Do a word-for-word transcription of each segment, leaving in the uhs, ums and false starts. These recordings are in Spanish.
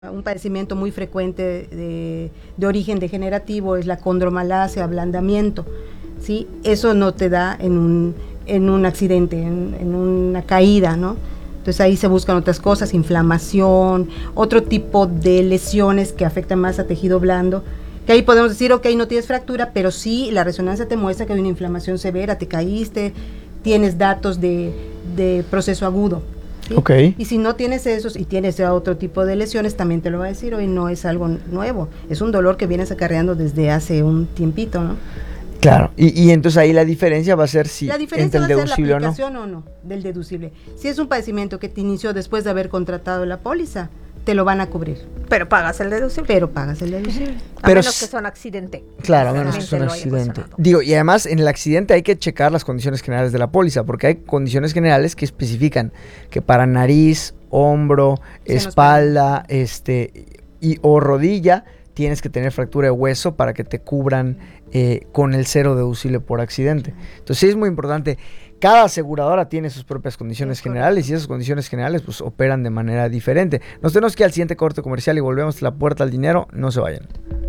Un padecimiento muy frecuente de, de origen degenerativo es la condromalacia, ablandamiento, ¿sí? Eso no te da en un, en un accidente, en, en una caída, ¿no? Entonces ahí se buscan otras cosas, inflamación, otro tipo de lesiones que afectan más a tejido blando, que ahí podemos decir, ok, no tienes fractura, pero sí la resonancia te muestra que hay una inflamación severa, te caíste, tienes datos de, de proceso agudo. ¿Sí? Okay. Y si no tienes esos y tienes otro tipo de lesiones, también te lo va a decir, hoy no es algo nuevo, es un dolor que vienes acarreando desde hace un tiempito, ¿no? Claro, y, y entonces ahí la diferencia va a ser si la diferencia entre el va a ser deducible la o no. aplicación o no del deducible. Si es un padecimiento que te inició después de haber contratado la póliza, te lo van a cubrir. Pero pagas el deducible. Pero pagas el deducible. A Pero menos s- que sea un accidente. Claro, a menos que sea un Realmente lo haya accidente. ocasionado. Digo, y además en el accidente hay que checar las condiciones generales de la póliza, porque hay condiciones generales que especifican que para nariz, hombro, Senos espalda, este y o rodilla tienes que tener fractura de hueso para que te cubran eh, con el cero deducible por accidente. Entonces sí es muy importante. Cada aseguradora tiene sus propias condiciones Sí, generales y esas condiciones generales pues operan de manera diferente. Nos tenemos que ir al siguiente corte comercial y volvemos a la puerta al dinero. No se vayan.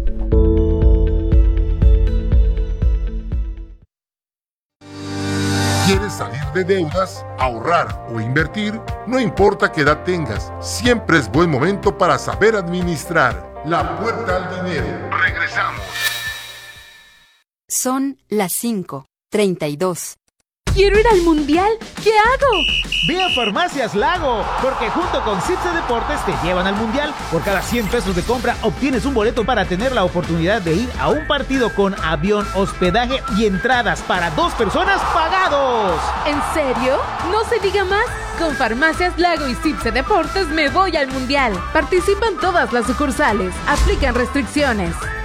¿Quieres salir de deudas, ahorrar o invertir? No importa qué edad tengas, siempre es buen momento para saber administrar. La puerta al dinero. Regresamos. Son las cinco treinta y dos. ¿Quiero ir al mundial? ¿Qué hago? Ve a Farmacias Lago, porque junto con Cipse Deportes te llevan al mundial. Por cada cien pesos de compra obtienes un boleto para tener la oportunidad de ir a un partido con avión, hospedaje y entradas para dos personas pagados. ¿En serio? No se diga más. Con Farmacias Lago y Cipse Deportes me voy al mundial. Participan todas las sucursales. Aplican restricciones.